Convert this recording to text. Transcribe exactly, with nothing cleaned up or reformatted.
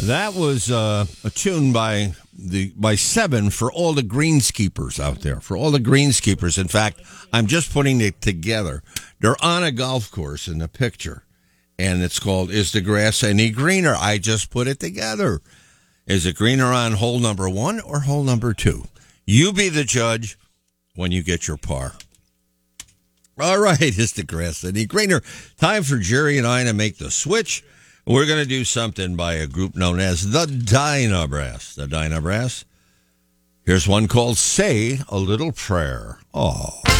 That was uh, a tune by the by Seven for all the greenskeepers out there. For all the greenskeepers. In fact, I'm just putting it together. They're on a golf course in the picture, and it's called "Is the Grass Any Greener?" I just put it together. Is it greener on hole number one or hole number two? You be the judge when you get your par. All right, is the grass any greener? Time for Jerry and I to make the switch. We're going to do something by a group known as the Dynabrass. The Dynabrass. Here's one called Say a Little Prayer. Oh.